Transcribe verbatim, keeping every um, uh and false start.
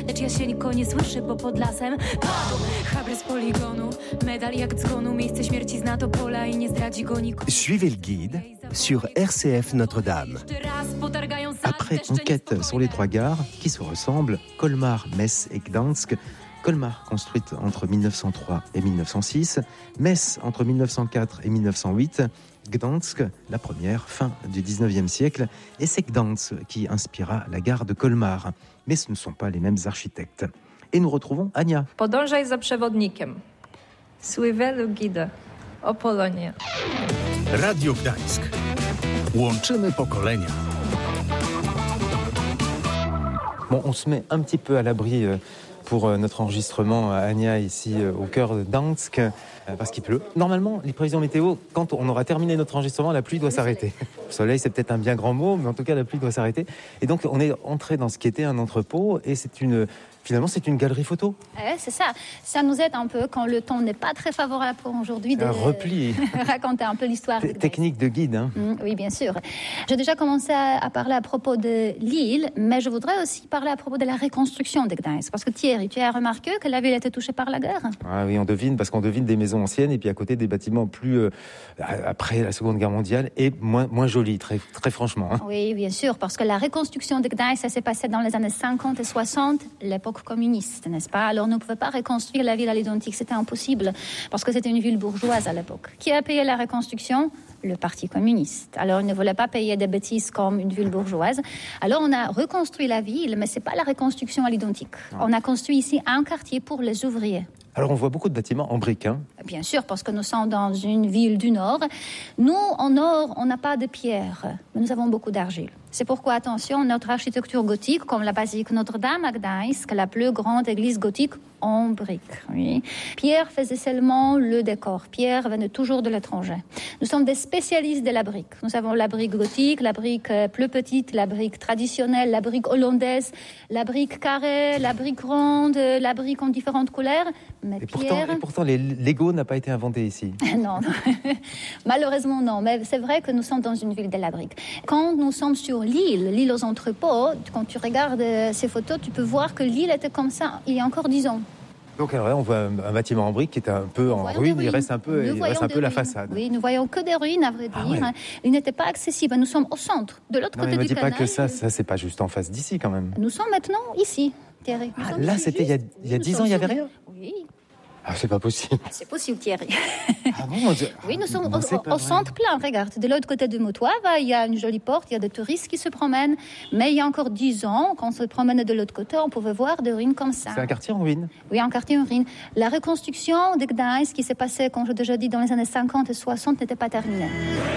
lecz ja się nikogo nie słyszy, bo pod lasem padł habry z poligonu, medal jak dzwonu, miejsce śmierci zna to pola i nie zdradzi go nikogo. Suivez le guide sur R C F Notre-Dame. Après enquête sur les trois gares qui se ressemblent, Colmar, Metz et Gdansk. Colmar, construite entre mille neuf cent trois et mille neuf cent six, Metz entre mille neuf cent quatre et mille neuf cent huit, Gdansk, la première, fin du dix-neuvième siècle, et c'est Gdansk qui inspira la gare de Colmar. Mais ce ne sont pas les mêmes architectes. Et nous retrouvons Ania. Podążaj za przewodnikiem. Suivez le guide. O Polonie. Radio Gdańsk. Łączymy pokolenia. Bon, on se met un petit peu à l'abri pour notre enregistrement à Ania, ici au cœur de Gdansk, parce qu'il pleut. Normalement, les prévisions météo, quand on aura terminé notre enregistrement, la pluie doit s'arrêter. Le soleil, c'est peut-être un bien grand mot, mais en tout cas, la pluie doit s'arrêter. Et donc, on est entré dans ce qui était un entrepôt, et c'est une... Finalement, c'est une galerie photo. Ouais, c'est ça. Ça nous aide un peu quand le temps n'est pas très favorable pour aujourd'hui de un repli. raconter un peu l'histoire. T- technique de guide. Hein. Mmh, oui, bien sûr. J'ai déjà commencé à, à parler à propos de l'île, mais je voudrais aussi parler à propos de la reconstruction de Gdańsk. Parce que Thierry, tu as remarqué que la ville a été touchée par la guerre? Ah oui, on devine, parce qu'on devine des maisons anciennes et puis à côté des bâtiments plus euh, après la Seconde Guerre mondiale et moins, moins jolis, très, très franchement. Hein. Oui, bien sûr, parce que la reconstruction de Gdańsk, ça s'est passé dans les années cinquante et soixante, l'époque communiste, n'est-ce pas? Alors, on ne pouvait pas reconstruire la ville à l'identique, c'était impossible, parce que c'était une ville bourgeoise à l'époque. Qui a payé la reconstruction? Le Parti communiste. Alors, il ne voulait pas payer des bêtises comme une ville bourgeoise. Alors, on a reconstruit la ville, mais ce n'est pas la reconstruction à l'identique. Ah. On a construit ici un quartier pour les ouvriers. Alors, on voit beaucoup de bâtiments en briques. Hein. Bien sûr, parce que nous sommes dans une ville du Nord. Nous, en Nord, on n'a pas de pierre, mais nous avons beaucoup d'argile. C'est pourquoi, attention, notre architecture gothique, comme la basilique Notre-Dame à Gdańsk, la plus grande église gothique en briques. Oui. Pierre faisait seulement le décor. Pierre venait toujours de l'étranger. Nous sommes des spécialistes de la brique. Nous avons la brique gothique, la brique plus petite, la brique traditionnelle, la brique hollandaise, la brique carrée, la brique ronde, la brique en différentes couleurs. Mais et, Pierre... pourtant, et pourtant, les Lego n'a pas été inventé ici. non, non. Malheureusement, non. Mais c'est vrai que nous sommes dans une ville de la brique. Quand nous sommes sur l'île, l'île aux entrepôts, quand tu regardes ces photos, tu peux voir que l'île était comme ça il y a encore dix ans. Donc alors là, on voit un, un bâtiment en brique qui est un peu nous en ruine, il reste un peu, il reste un peu la façade. Oui, nous voyons que des ruines, à vrai dire. Ah ouais. Il n'était pas accessible. Nous sommes au centre, de l'autre non, côté mais du canal. Ne me dis pas que ça, ça c'est pas juste en face d'ici quand même. Nous sommes maintenant ici, Thierry. Ah, là, c'était il y a, il y a dix ans, il n'y avait rien. Oui. Ah, c'est pas possible. C'est possible, Thierry. Ah bon, je... Oui, nous sommes non, au, au centre plein. Regarde, de l'autre côté de Motoave, il y a une jolie porte, il y a des touristes qui se promènent. Mais il y a encore dix ans, quand on se promenait de l'autre côté, on pouvait voir des ruines comme ça. C'est un quartier en ruine. Oui, un quartier en ruine. La reconstruction de Gdańsk, qui s'est passée, comme j'ai déjà dit, dans les années cinquante et soixante, n'était pas terminée.